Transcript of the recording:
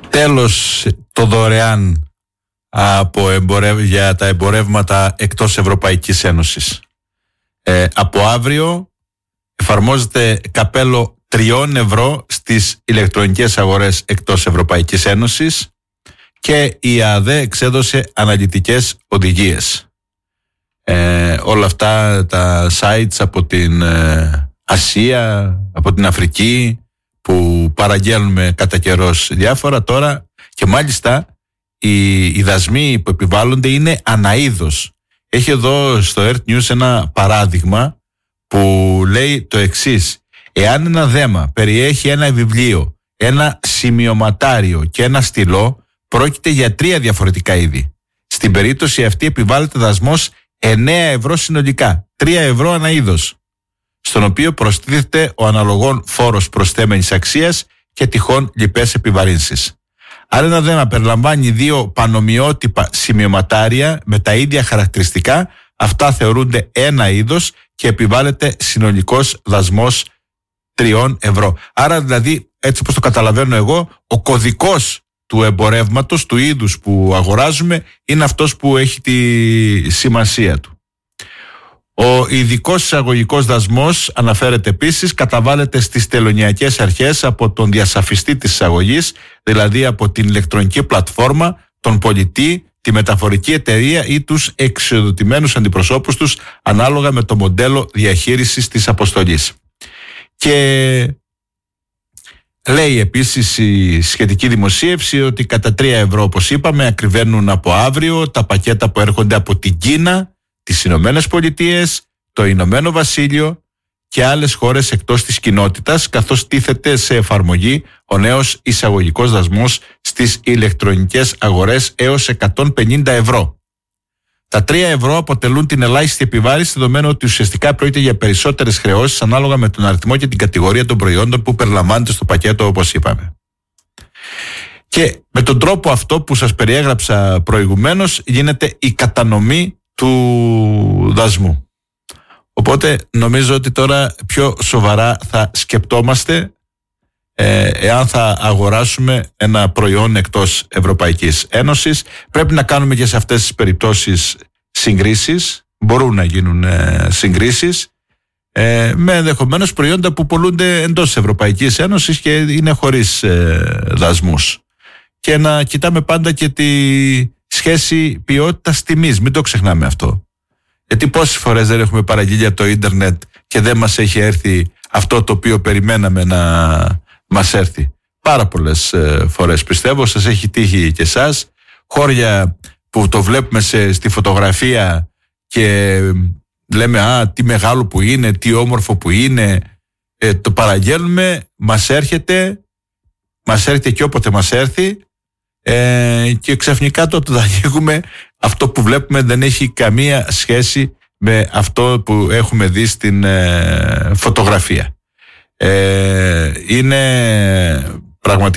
Τέλος το δωρεάν για τα εμπορεύματα εκτός Ευρωπαϊκής Ένωσης. Από αύριο εφαρμόζεται καπέλο 3 ευρώ στις ηλεκτρονικές αγορές εκτός Ευρωπαϊκής Ένωσης και η ΑΔΕ εξέδωσε αναλυτικές οδηγίες. Όλα αυτά τα sites από την Ασία, από την Αφρική που παραγγέλνουμε κατά καιρός διάφορα τώρα, και μάλιστα οι δασμοί που επιβάλλονται είναι αναείδος. Έχει εδώ στο Earth News ένα παράδειγμα που λέει το εξής: εάν ένα δέμα περιέχει ένα βιβλίο, ένα σημειωματάριο και ένα στυλό, πρόκειται για 3 διαφορετικά είδη. Στην περίπτωση αυτή επιβάλλεται δασμός 9 ευρώ συνολικά, 3 ευρώ αναείδος, στον οποίο προστίθεται ο αναλογών φόρος προσθέμενης αξίας και τυχόν λοιπές επιβαρύνσεις. Αν ένα δέμα περιλαμβάνει 2 πανομοιότυπα σημειωματάρια με τα ίδια χαρακτηριστικά, αυτά θεωρούνται ένα είδος και επιβάλλεται συνολικός δασμός 3 ευρώ. Άρα δηλαδή, έτσι όπως το καταλαβαίνω εγώ, ο κωδικός του εμπορεύματος, του είδους που αγοράζουμε, είναι αυτός που έχει τη σημασία του. Ο ειδικός εισαγωγικός δασμός, αναφέρεται επίσης, καταβάλλεται στις τελωνειακές αρχές από τον διασαφιστή της εισαγωγής, δηλαδή από την ηλεκτρονική πλατφόρμα, τον πολιτή, τη μεταφορική εταιρεία ή τους εξοδοτημένους αντιπροσώπους τους, ανάλογα με το μοντέλο διαχείρισης της αποστολής. Και λέει επίσης η σχετική δημοσίευση ότι κατά 3 ευρώ, όπως είπαμε, ακριβένουν από αύριο τα πακέτα που έρχονται από την Κίνα, τις Ηνωμένες Πολιτείες, το Ηνωμένο Βασίλειο και άλλες χώρες εκτός της κοινότητας, καθώς τίθεται σε εφαρμογή ο νέος εισαγωγικός δασμός στις ηλεκτρονικές αγορές έως 150 ευρώ. Τα 3 ευρώ αποτελούν την ελάχιστη επιβάρυνση, δεδομένου ότι ουσιαστικά πρόκειται για περισσότερες χρεώσεις ανάλογα με τον αριθμό και την κατηγορία των προϊόντων που περιλαμβάνεται στο πακέτο, όπως είπαμε. Και με τον τρόπο αυτό που σας περιέγραψα προηγουμένως γίνεται η κατανομή του δασμού. Οπότε νομίζω ότι τώρα πιο σοβαρά θα σκεπτόμαστε εάν θα αγοράσουμε ένα προϊόν εκτός Ευρωπαϊκής Ένωσης. Πρέπει να κάνουμε και σε αυτές τις περιπτώσεις συγκρίσεις. Μπορούν να γίνουν συγκρίσεις με ενδεχομένως προϊόντα που πωλούνται εντός Ευρωπαϊκής Ένωσης και είναι χωρίς δασμούς. Και να κοιτάμε πάντα και τη σχέση ποιότητας τιμής. Μην το ξεχνάμε αυτό. Γιατί πόσες φορές δεν έχουμε παραγγείλει από το ίντερνετ και δεν μας έχει έρθει αυτό το οποίο περιμέναμε να μας έρθει. Πάρα πολλές φορές, πιστεύω, σας έχει τύχει και εσάς. Χώρια που το βλέπουμε στη φωτογραφία και λέμε τι μεγάλο που είναι, τι όμορφο που είναι, το παραγγέλνουμε, μας έρχεται και όποτε μας έρθει, και ξαφνικά το ανοίγουμε, αυτό που βλέπουμε δεν έχει καμία σχέση με αυτό που έχουμε δει στην φωτογραφία. Είναι πραγματικά